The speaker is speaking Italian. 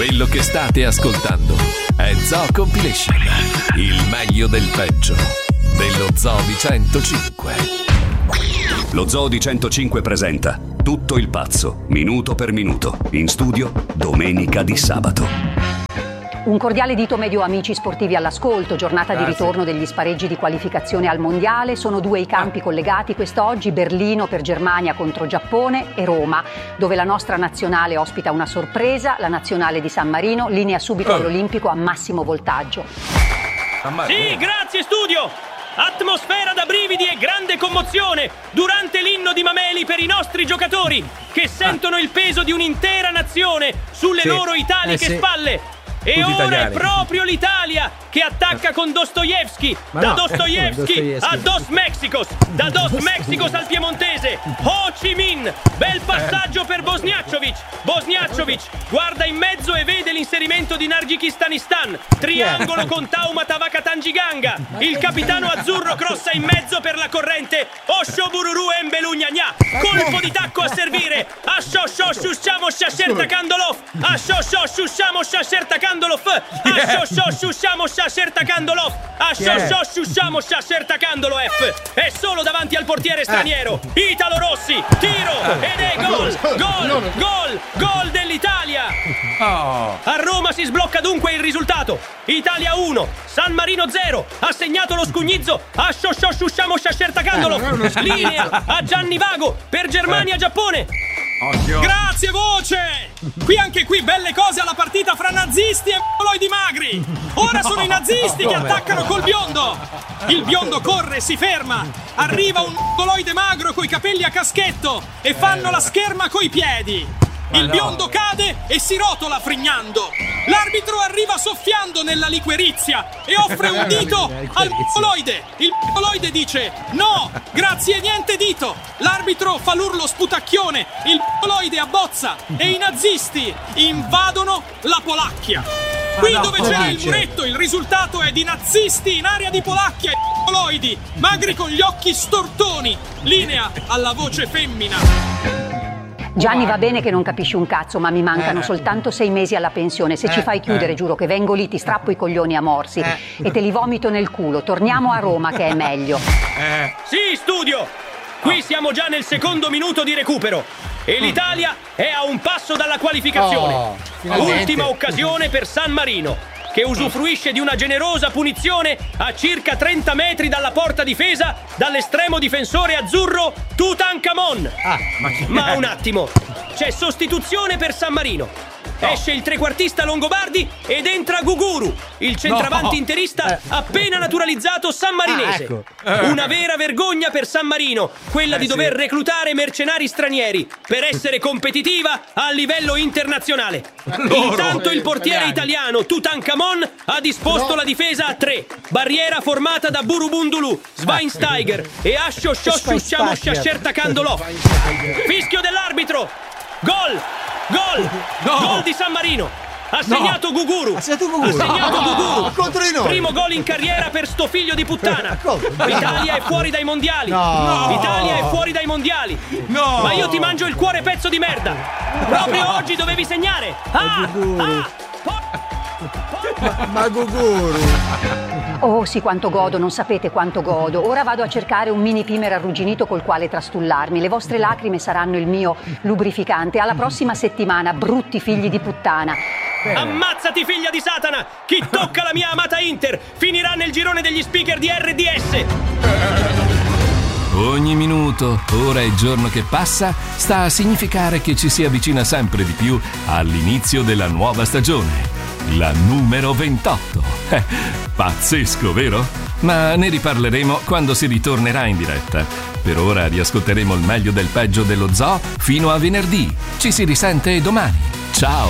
Quello che state ascoltando è Zoo Compilation, il meglio del peggio dello Zoo di 105. Lo Zoo di 105 presenta Tutto il pazzo, minuto per minuto, in studio domenica di sabato. Un cordiale dito medio amici sportivi all'ascolto, giornata di ritorno degli spareggi di qualificazione al mondiale. Sono due i campi collegati quest'oggi: Berlino per Germania contro Giappone e Roma, dove la nostra nazionale ospita una sorpresa, la nazionale di San Marino, linea subito all'Olimpico a massimo voltaggio. Sì, grazie studio! Atmosfera da brividi e grande commozione durante l'inno di Mameli per i nostri giocatori che sentono il peso di un'intera nazione sulle loro italiche spalle. E tutti ora italiani. è proprio l'Italia che attacca con Dostoevsky. Da Dostoevsky a Dos Mexicos, da Dos Mexicos al piemontese Ho Chi Minh. Bel passaggio per Bosniakovic. Bosniakovic guarda in mezzo e vede l'inserimento di Nargikistanistan. Triangolo con Tauma Tavakatanjiganga. Il capitano azzurro crossa in mezzo per la corrente Osho Bururu Embelugnagna. Colpo di tacco a servire. Ashosho Shushamo Shasherta Kandolov. Ashosho Shushamo Shasherta Kandolov. Ashosho Shushamo Shasherta Kandolov. Ashosho Shushamo Shasherta Kandolov. È solo davanti al portiere straniero Italo Rossi. Tiro ed è gol. Gol dell'Italia. A Roma si sblocca dunque il risultato. Italia 1, San Marino 0. Ha segnato lo scugnizzo Ashosho Shushamo Shasherta Kandolov. Linea a Gianni Vago per Germania-Giappone. Occhio. Grazie voce! Anche qui belle cose alla partita fra nazisti e mongoloidi magri. Ora sono i nazisti che attaccano col biondo. Il biondo corre, si ferma. Arriva un mongoloide magro coi capelli a caschetto e fanno la scherma coi piedi. Il biondo cade e si rotola frignando. L'arbitro arriva soffiando nella liquirizia e offre un dito al mongoloide. Il mongoloide dice no, grazie, niente dito. L'arbitro fa l'urlo sputacchione. Il mongoloide abbozza e i nazisti invadono la Polacchia. Qui dove c'era il muretto, il risultato è di nazisti in area di Polacchia e mongoloidi magri con gli occhi stortoni. Linea alla voce femmina. Gianni, va bene che non capisci un cazzo, ma mi mancano soltanto 6 mesi alla pensione. Se ci fai chiudere, giuro che vengo lì, ti strappo i coglioni a morsi e te li vomito nel culo. Torniamo a Roma, che è meglio. Sì, studio! Qui siamo già nel secondo minuto di recupero e l'Italia è a un passo dalla qualificazione. Ultima occasione per San Marino, che usufruisce di una generosa punizione a circa 30 metri dalla porta difesa dall'estremo difensore azzurro Tutankhamon. Ma un attimo, c'è sostituzione per San Marino. Esce il trequartista Longobardi ed entra Guguru, il centravanti interista appena naturalizzato sammarinese. Una vera vergogna per San Marino, quella di dover reclutare mercenari stranieri per essere competitiva a livello internazionale. Intanto il portiere italiano Tutankhamon ha disposto la difesa a 3, barriera formata da Burubundulu, Schweinsteiger e Asho Shoshu Shamo Shasherta Kandolov. Fischio dell'arbitro. Gol di San Marino. Ha segnato Guguru. Contro di noi. Primo gol in carriera per sto figlio di puttana. L'Italia è fuori dai mondiali. L'Italia è fuori dai mondiali. Ma io ti mangio il cuore, pezzo di merda. Proprio oggi dovevi segnare. Ma Guguru. Oh sì, quanto godo, non sapete quanto godo. Ora vado a cercare un mini pimer arrugginito col quale trastullarmi. Le vostre lacrime saranno il mio lubrificante. Alla prossima settimana, brutti figli di puttana. Ammazzati, figlia di Satana! Chi tocca la mia amata Inter finirà nel girone degli speaker di RDS. Ogni minuto, ora e giorno che passa sta a significare che ci si avvicina sempre di più all'inizio della nuova stagione. La numero 28. Pazzesco, vero? Ma ne riparleremo quando si ritornerà in diretta. Per ora riascolteremo il meglio del peggio dello zoo fino a venerdì. Ci si risente domani. Ciao!